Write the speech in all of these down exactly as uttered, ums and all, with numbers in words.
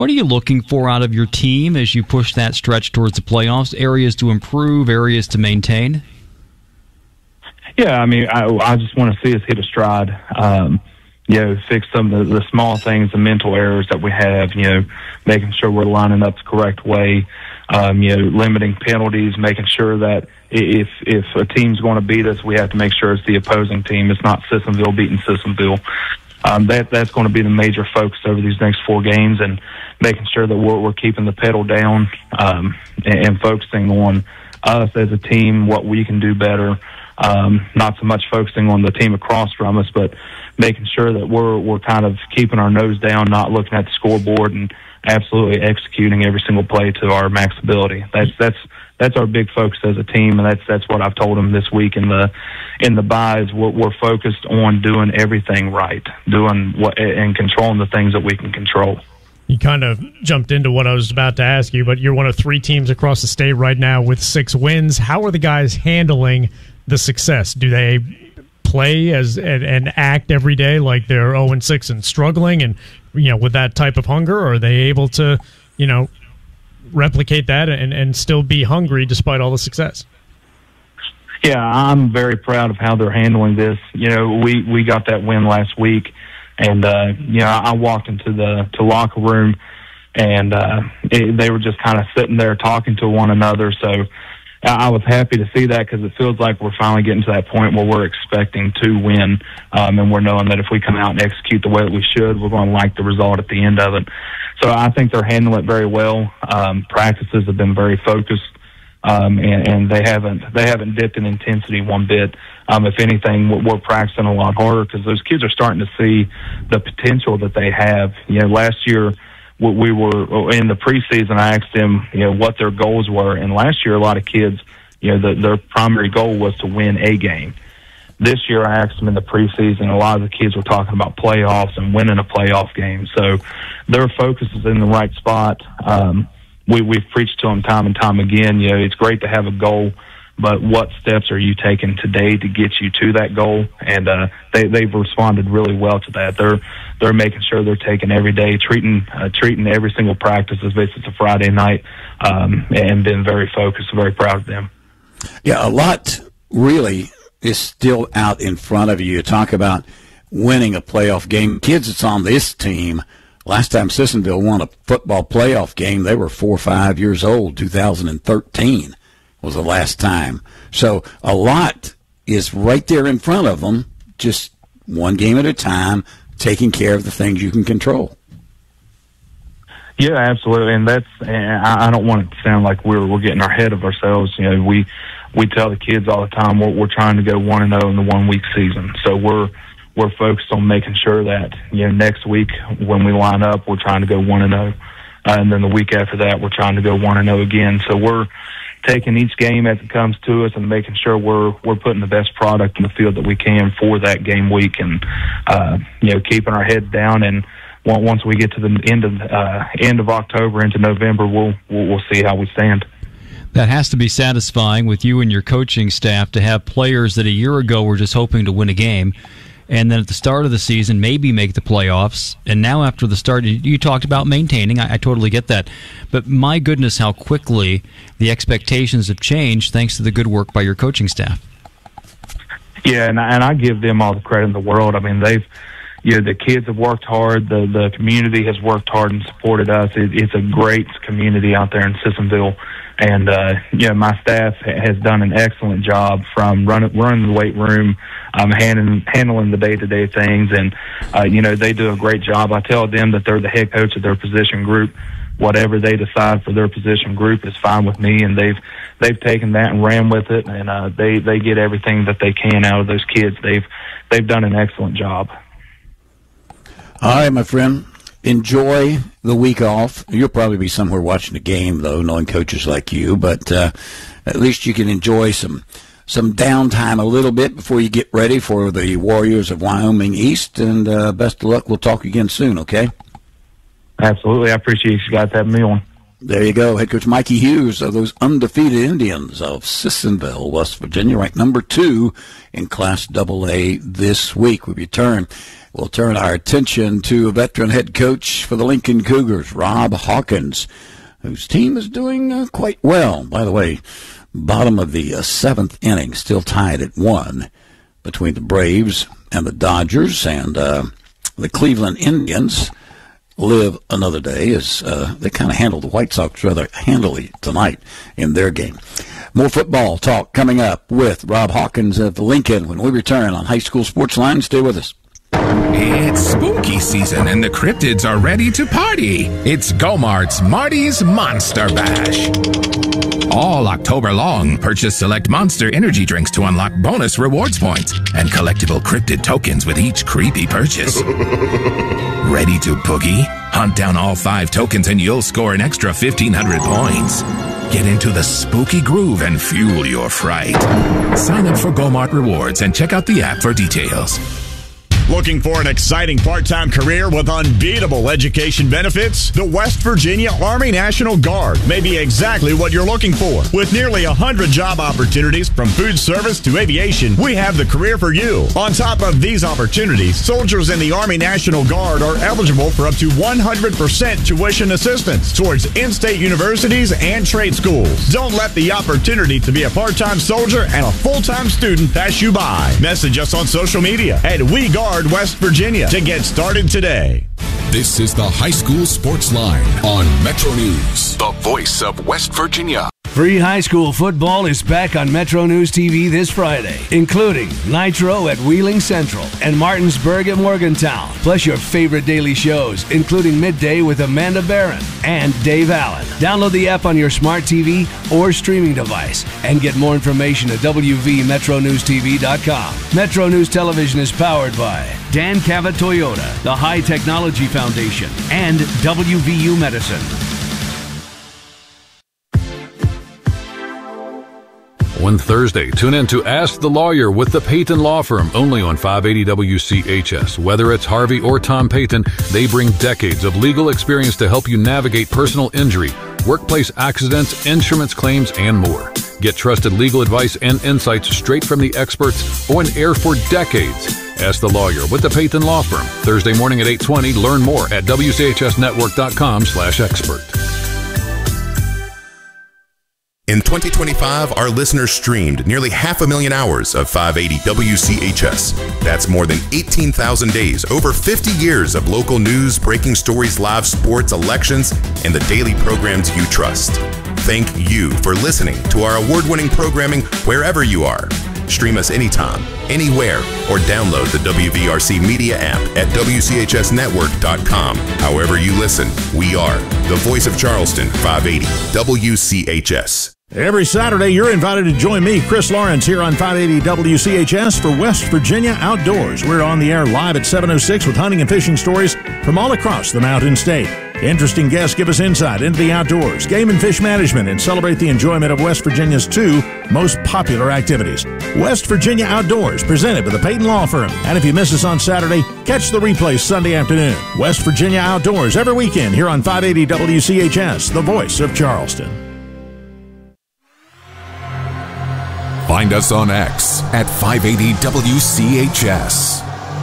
What are you looking for out of your team as you push that stretch towards the playoffs? Areas to improve, areas to maintain? Yeah, I mean, I, I just want to see us hit a stride. Um, you know, fix some of the, the small things, the mental errors that we have, you know, making sure we're lining up the correct way, um, you know, limiting penalties, making sure that if if a team's going to beat us, we have to make sure it's the opposing team. It's not Sissonville beating Sissonville. Um, that that's going to be the major focus over these next four games, and making sure that we're, we're keeping the pedal down um, and, and focusing on us as a team, what we can do better. Um, not so much focusing on the team across from us, but making sure that we're we're kind of keeping our nose down, not looking at the scoreboard, and absolutely executing every single play to our max ability. That's that's that's our big focus as a team, and that's that's what I've told them this week in the in the buys. We're, we're focused on doing everything right, doing what and controlling the things that we can control. You kind of jumped into what I was about to ask you, but you're one of three teams across the state right now with six wins. How are the guys handling the success? Do they play as and, and act every day like they're oh and six and struggling, and you know, with that type of hunger, or are they able to, you know, replicate that and, and still be hungry despite all the success? Yeah, I'm very proud of how they're handling this. You know, we, we got that win last week, and uh, you know, I walked into the to locker room, and uh, it, they were just kind of sitting there talking to one another. So I was happy to see that, because it feels like we're finally getting to that point where we're expecting to win, um, and we're knowing that if we come out and execute the way that we should, we're going to like the result at the end of it. So I think they're handling it very well. Um, practices have been very focused, um, and, and they haven't they haven't dipped in intensity one bit. Um, if anything, we're practicing a lot harder, because those kids are starting to see the potential that they have. You know, last year, we were in the preseason, I asked them, you know, what their goals were. And last year, a lot of kids, you know, the, their primary goal was to win a game. This year, I asked them in the preseason, a lot of the kids were talking about playoffs and winning a playoff game. So their focus is in the right spot. Um, we, we've preached to them time and time again, you know, it's great to have a goal, but what steps are you taking today to get you to that goal? And uh, they, they've responded really well to that. They're they're making sure they're taking every day, treating uh, treating every single practice as if it's a Friday night, um, and been very focused. Very proud of them. Yeah, a lot really is still out in front of you. You talk about winning a playoff game. Kids that's on this team, last time Sissonville won a football playoff game, they were four or five years old, two thousand thirteen. Was the last time. So a lot is right there in front of them, just one game at a time, taking care of the things you can control. Yeah, absolutely, and that's. And I don't want it to sound like we're we're getting ahead of ourselves. You know, we we tell the kids all the time we're, we're trying to go one and zero in the one week season. So we're we're focused on making sure that, you know, next week when we line up, we're trying to go one and zero, uh, and then the week after that, we're trying to go one and zero again. So we're taking each game as it comes to us and making sure we're we're putting the best product in the field that we can for that game week, and uh, you know, keeping our heads down. And once we get to the end of uh, end of October into November, we'll, we'll we'll see how we stand. That has to be satisfying with you and your coaching staff to have players that a year ago were just hoping to win a game, and then at the start of the season maybe make the playoffs, and now after the start, you talked about maintaining. I, I totally get that. But my goodness, how quickly the expectations have changed thanks to the good work by your coaching staff. Yeah, and I, and I give them all the credit in the world. I mean, they've, you know, the kids have worked hard. The the community has worked hard and supported us. It, it's a great community out there in Sissonville. And, uh, you know, my staff has done an excellent job from running, running the weight room, um, handling, handling the day-to-day things. And, uh, you know, they do a great job. I tell them that they're the head coach of their position group. Whatever they decide for their position group is fine with me. And they've they've taken that and ran with it. And uh, they, they get everything that they can out of those kids. They've they've done an excellent job. All right, my friend. Enjoy the week off. You'll probably be somewhere watching the game, though, knowing coaches like you. But uh, at least you can enjoy some some downtime a little bit before you get ready for the Warriors of Wyoming East. And uh, best of luck. We'll talk again soon, okay? Absolutely. I appreciate you guys having me on. There you go. Head coach Mikey Hughes of those undefeated Indians of Sissonville, West Virginia, ranked number two in Class double A this week. We return. We'll turn our attention to a veteran head coach for the Lincoln Cougars, Rob Hawkins, whose team is doing uh, quite well. By the way, bottom of the uh, seventh inning, still tied at one between the Braves and the Dodgers, and uh, the Cleveland Indians live another day as uh, they kind of handled the White Sox rather handily tonight in their game. More football talk coming up with Rob Hawkins of Lincoln when we return on High School Sports Line. Stay with us. It's spooky season and the cryptids are ready to party. It's Go-Mart's Marty's Monster Bash. All October long, purchase select Monster energy drinks to unlock bonus rewards points and collectible cryptid tokens with each creepy purchase. Ready to boogie? Hunt down all five tokens and you'll score an extra fifteen hundred points. Get into the spooky groove and fuel your fright. Sign up for Go-Mart Rewards and check out the app for details. Looking for an exciting part-time career with unbeatable education benefits? The West Virginia Army National Guard may be exactly what you're looking for. With nearly one hundred job opportunities from food service to aviation, we have the career for you. On top of these opportunities, soldiers in the Army National Guard are eligible for up to one hundred percent tuition assistance towards in-state universities and trade schools. Don't let the opportunity to be a part-time soldier and a full-time student pass you by. Message us on social media at We Guard West Virginia to get started today. This is the High School Sports Line on Metro News, the voice of West Virginia. Free high school football is back on Metro News T V this Friday, including Nitro at Wheeling Central and Martinsburg at Morgantown, plus your favorite daily shows, including Midday with Amanda Barron and Dave Allen. Download the app on your smart T V or streaming device and get more information at w v metro news t v dot com. Metro News Television is powered by Dan Cavett Toyota, the High Technology Foundation, and W V U Medicine. One Thursday, tune in to Ask the Lawyer with the Payton Law Firm, only on five eighty W C H S. Whether it's Harvey or Tom Payton, they bring decades of legal experience to help you navigate personal injury, workplace accidents, insurance claims, and more. Get trusted legal advice and insights straight from the experts on air for decades. Ask the Lawyer with the Payton Law Firm, Thursday morning at eight twenty. Learn more at w c h s network dot com slash expert. In twenty twenty-five, our listeners streamed nearly half a million hours of five eighty W C H S. That's more than eighteen thousand days, over fifty years of local news, breaking stories, live sports, elections, and the daily programs you trust. Thank you for listening to our award-winning programming wherever you are. Stream us anytime, anywhere, or download the W V R C Media app at w c h s network dot com. However you listen, we are the voice of Charleston, five eighty W C H S. Every Saturday, you're invited to join me, Chris Lawrence, here on five eighty W C H S for West Virginia Outdoors. We're on the air live at seven oh six with hunting and fishing stories from all across the Mountain State. Interesting guests give us insight into the outdoors, game and fish management, and celebrate the enjoyment of West Virginia's two most popular activities. West Virginia Outdoors, presented by the Payton Law Firm. And if you miss us on Saturday, catch the replay Sunday afternoon. West Virginia Outdoors every weekend here on five eighty W C H S, the voice of Charleston. Find us on X at five eighty W C H S.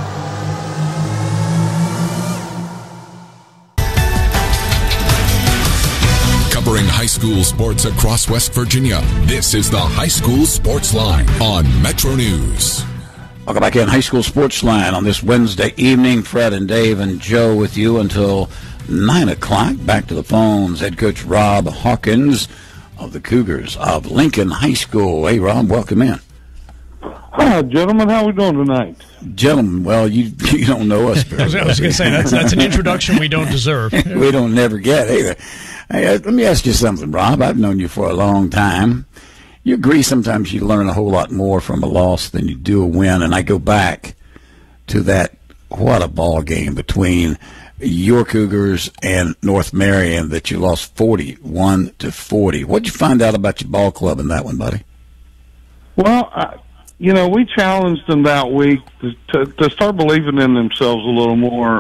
Covering high school sports across West Virginia, this is the High School Sports Line on Metro News. Welcome back in High School Sports Line on this Wednesday evening. Fred and Dave and Joe with you until nine o'clock. Back to the phones. Head coach Rob Hawkins of the Cougars of Lincoln High School. Hey, Rob, welcome in. Hi, gentlemen. How are we doing tonight? Gentlemen, well, you you don't know us very well. I was going to say, that's, that's an introduction we don't deserve. We don't never get either. Hey, let me ask you something, Rob. I've known you for a long time. You agree sometimes you learn a whole lot more from a loss than you do a win, and I go back to that, what a ball game between your Cougars and North Marion that you lost forty-one to forty. What did you find out about your ball club in that one, buddy? Well, I, you know, we challenged them that week to, to, to start believing in themselves a little more.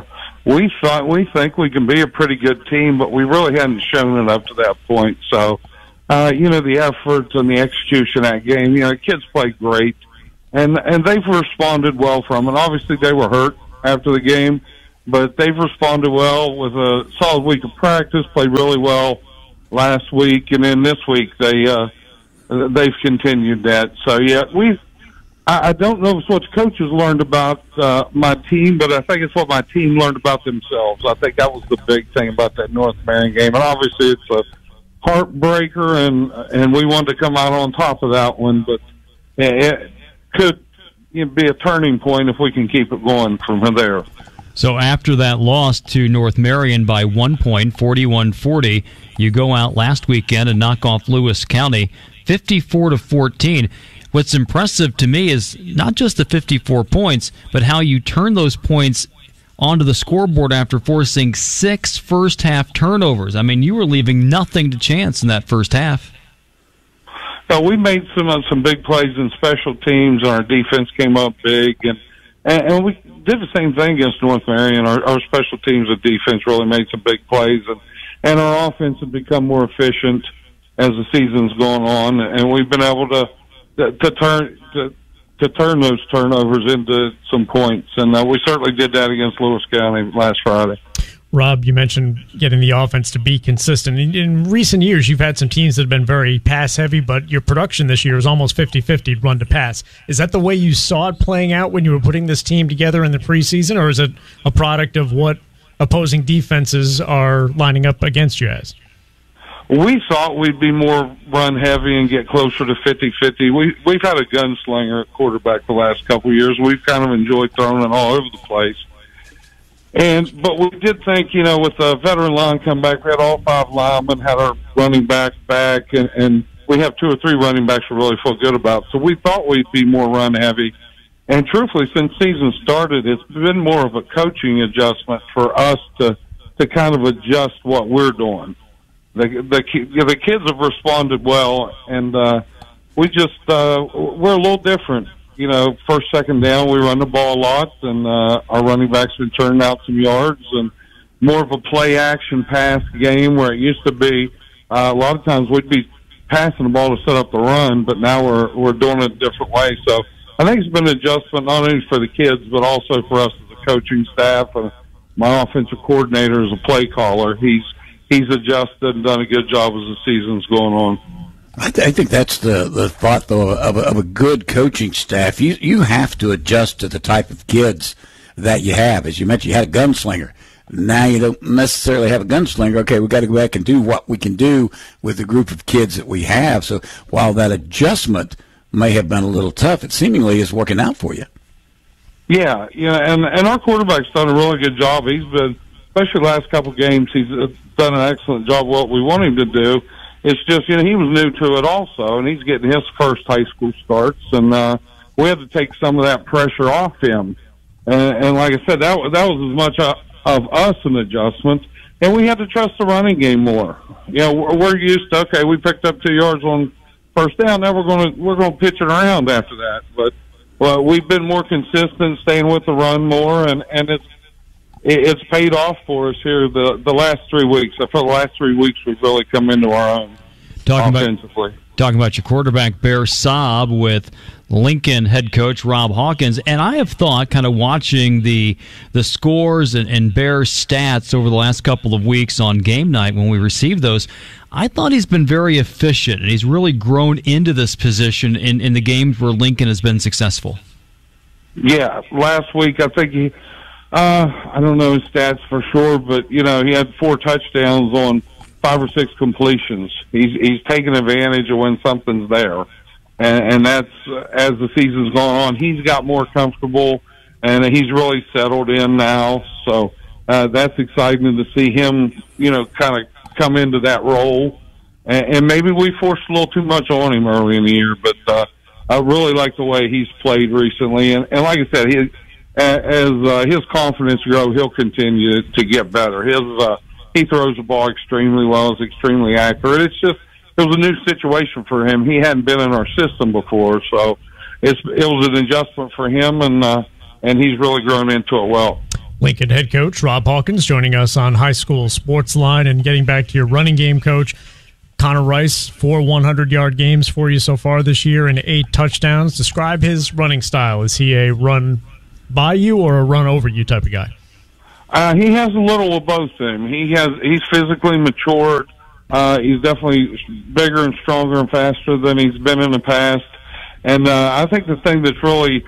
we thought we think we can be a pretty good team, but we really hadn't shown it up to that point. So, uh, you know, the efforts and the execution of that game, you know, the kids played great, and and they've responded well from it. Obviously, they were hurt after the game, but they've responded well with a solid week of practice, played really well last week, and then this week they uh, they've continued that. So, yeah, we. I don't know if it's what the coaches learned about uh, my team, but I think it's what my team learned about themselves. I think that was the big thing about that North Marion game. And obviously it's a heartbreaker, and and we wanted to come out on top of that one. But it could you know, be a turning point if we can keep it going from there. So after that loss to North Marion by one point, forty-one forty, you go out last weekend and knock off Lewis County fifty-four to fourteen. What's impressive to me is not just the fifty-four points, but how you turn those points onto the scoreboard after forcing six first-half turnovers. I mean, you were leaving nothing to chance in that first half. So we made some uh, some big plays in special teams, and our defense came up big, and and, and we did the same thing against North Marion. Our, our special teams and defense really made some big plays, and, and our offense has become more efficient as the season's gone on, and we've been able to To, to turn to, to turn those turnovers into some points, and uh, we certainly did that against Lewis County last Friday. Rob, you mentioned getting the offense to be consistent. In, in recent years, you've had some teams that have been very pass-heavy, but your production this year is almost fifty-fifty run to pass. Is that the way you saw it playing out when you were putting this team together in the preseason, or is it a product of what opposing defenses are lining up against you as? We thought we'd be more run-heavy and get closer to fifty-fifty. We, we've had a gunslinger at quarterback the last couple of years. We've kind of enjoyed throwing it all over the place. And But we did think, you know, with the veteran line come back, we had all five linemen, had our running backs back, and, and we have two or three running backs we really feel good about. So we thought we'd be more run-heavy. And truthfully, since season started, it's been more of a coaching adjustment for us to, to kind of adjust what we're doing. The, the the kids have responded well, and uh, we just uh, we're a little different. You know, first, second down, we run the ball a lot, and uh, our running backs been turning out some yards, and more of a play-action pass game where it used to be uh, a lot of times we'd be passing the ball to set up the run, but now we're we're doing it a different way. So I think it's been an adjustment not only for the kids, but also for us as a coaching staff. And my offensive coordinator is a play caller. He's He's adjusted and done a good job as the season's going on. I, th- I think that's the, the thought, though, of a, of a good coaching staff. You you have to adjust to the type of kids that you have. As you mentioned, you had a gunslinger. Now you don't necessarily have a gunslinger. Okay, we've got to go back and do what we can do with the group of kids that we have. So while that adjustment may have been a little tough, it seemingly is working out for you. Yeah, yeah, and, and our quarterback's done a really good job. He's been, especially the last couple of games, he's done an excellent job. What we want him to do, it's just, you know, he was new to it also, and he's getting his first high school starts, and uh, we had to take some of that pressure off him. And, and like I said, that that was as much a, of us an adjustment, and we had to trust the running game more. You know, we're, we're used to, okay, we picked up two yards on first down, now we're going to we're going to pitch it around after that. But well, we've been more consistent, staying with the run more, and and it's. It's paid off for us here the the last three weeks. I feel the last three weeks we've really come into our own talking offensively. About, talking about your quarterback, Bear Saab, with Lincoln head coach Rob Hawkins. And I have thought, kind of watching the the scores and, and Bear stats over the last couple of weeks on game night when we received those, I thought he's been very efficient, and he's really grown into this position in, in the games where Lincoln has been successful. Yeah, last week I think he... Uh, I don't know his stats for sure, but, you know, he had four touchdowns on five or six completions. He's he's taking advantage of when something's there. And, and that's, uh, as the season's gone on, he's got more comfortable, and he's really settled in now. So uh, that's exciting to see him, you know, kind of come into that role. And, and maybe we forced a little too much on him early in the year, but uh, I really like the way he's played recently. And, and like I said, he as uh, his confidence grows, he'll continue to get better. His uh, he throws the ball extremely well, is extremely accurate. It's just it was a new situation for him. He hadn't been in our system before, so it's it was an adjustment for him, and uh, and he's really grown into it well. Lincoln head coach Rob Hawkins joining us on High School Sports Line. And getting back to your running game, Coach, Connor Rice, four hundred-yard games for you so far this year and eight touchdowns. Describe his running style. Is he a run by you or a run over you type of guy? Uh, he has a little of both of them. He has, he's physically matured. Uh, he's definitely bigger and stronger and faster than he's been in the past. And uh, I think the thing that's really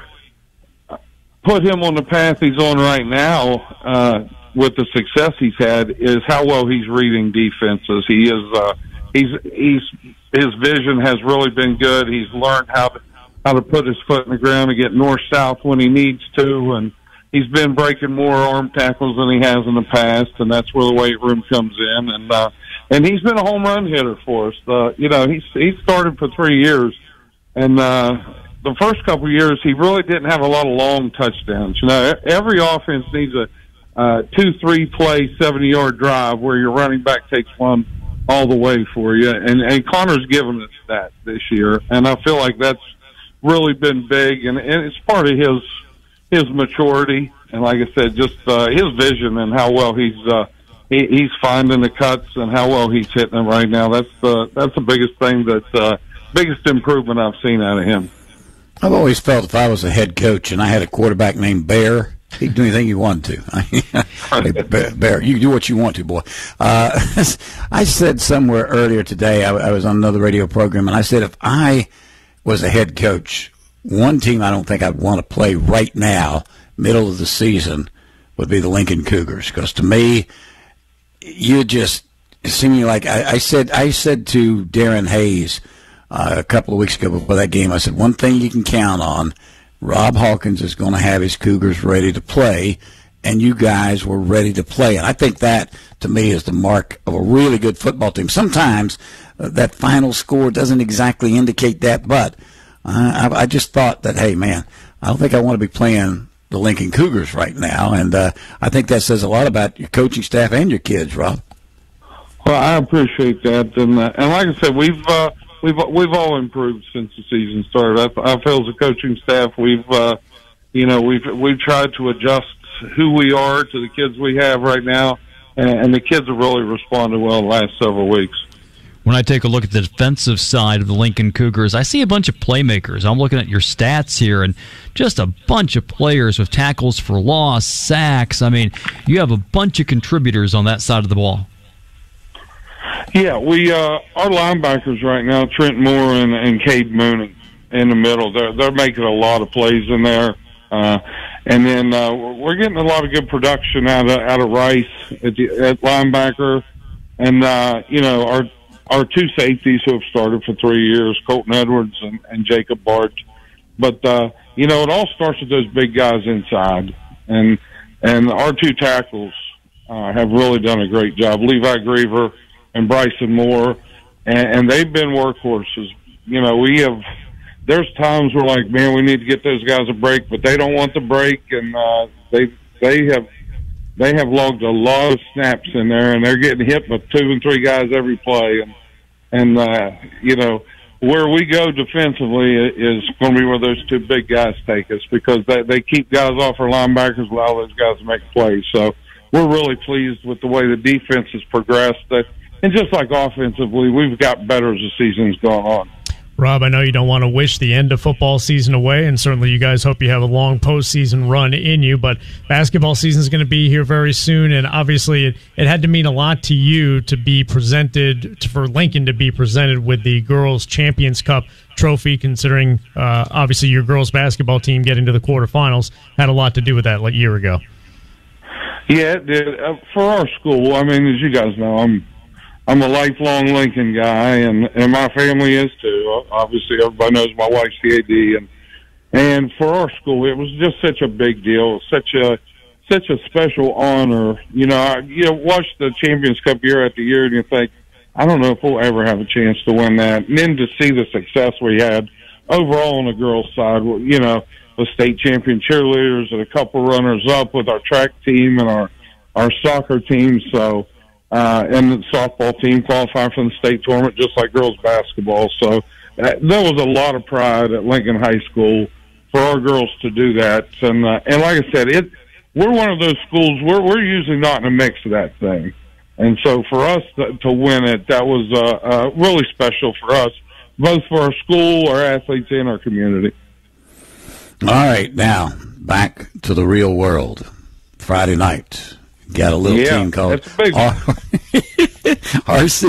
put him on the path he's on right now, uh, with the success he's had, is how well he's reading defenses. He is, uh, he's, he's, his vision has really been good. He's learned how to, how to put his foot in the ground and get north-south when he needs to. And he's been breaking more arm tackles than he has in the past. And that's where the weight room comes in. And, uh, and he's been a home run hitter for us. Uh, you know, he's, he started for three years and, uh, the first couple of years, he really didn't have a lot of long touchdowns. You know, every offense needs a uh, two, three play, seventy-yard drive where your running back takes one all the way for you. And, and Connor's given us that this year, and I feel like that's really been big, and, and it's part of his his maturity. And like I said, just uh, his vision and how well he's uh, he, he's finding the cuts and how well he's hitting them right now. That's the that's the biggest thing that uh, biggest improvement I've seen out of him. I've always felt if I was a head coach and I had a quarterback named Bear, he'd do anything he wanted to. Hey, Bear, Bear, you do what you want to, boy. Uh, I said somewhere earlier today, I, I was on another radio program, and I said if I was a head coach, one team I don't think I'd want to play right now, middle of the season, would be the Lincoln Cougars. Because to me, you just seem like I, I said. I said to Darren Hayes Uh, a couple of weeks ago before that game, I said, one thing you can count on, Rob Hawkins is going to have his Cougars ready to play, and you guys were ready to play. And I think that, to me, is the mark of a really good football team. Sometimes uh, that final score doesn't exactly indicate that, but uh, I, I just thought that, hey, man, I don't think I want to be playing the Lincoln Cougars right now, and uh, I think that says a lot about your coaching staff and your kids, Rob. Well, I appreciate that. And, uh, and like I said, we've uh, – We've we've all improved since the season started. I, I feel as a coaching staff, we've uh, you know we've we've tried to adjust who we are to the kids we have right now, and, and the kids have really responded well the last several weeks. When I take a look at the defensive side of the Lincoln Cougars, I see a bunch of playmakers. I'm looking at your stats here, and just a bunch of players with tackles for loss, sacks. I mean, you have a bunch of contributors on that side of the ball. Yeah, we uh, our linebackers right now, Trent Moore and, and Cade Mooney in the middle. They're they're making a lot of plays in there, uh, and then uh, we're getting a lot of good production out of out of Rice at, the, at linebacker, and uh, you know our our two safeties who have started for three years, Colton Edwards and, and Jacob Bart. But uh, you know it all starts with those big guys inside, and and our two tackles uh, have really done a great job. Levi Griever and Bryson Moore, and, and they've been workhorses. You know, we have, there's times we're like, man, we need to get those guys a break, but they don't want the break, and uh, they they have they have logged a lot of snaps in there, and they're getting hit with two and three guys every play, and and uh, you know, where we go defensively is going to be where those two big guys take us, because they they keep guys off our linebackers, allow those guys to make plays. So we're really pleased with the way the defense has progressed. That. And just like offensively, we've got better as the season's gone on. Rob, I know you don't want to wish the end of football season away, and certainly you guys hope you have a long postseason run in you, but basketball season is going to be here very soon, and obviously it, it had to mean a lot to you to be presented, for Lincoln to be presented with the Girls Champions Cup trophy, considering uh, obviously your girls basketball team getting to the quarterfinals had a lot to do with that like a year ago. Yeah, it did. Uh, for our school, I mean, as you guys know, I'm I'm a lifelong Lincoln guy, and, and my family is too. Obviously, everybody knows my wife's the A D, and and for our school, it was just such a big deal, such a such a special honor. You know, I, you know, watch the Champions Cup year after year, and you think, I don't know if we'll ever have a chance to win that. And then to see the success we had overall on the girls' side, you know, with state champion cheerleaders and a couple runners up with our track team and our our soccer team, so. Uh, and the softball team qualified for the state tournament, just like girls basketball. So uh, there was a lot of pride at Lincoln High School for our girls to do that. And uh, and like I said, it we're one of those schools, we're, we're usually not in a mix of that thing. And so for us to, to win it, that was uh, uh, really special for us, both for our school, our athletes, and our community. All right, now back to the real world. Friday night, got a little yeah, team called that's a big R C.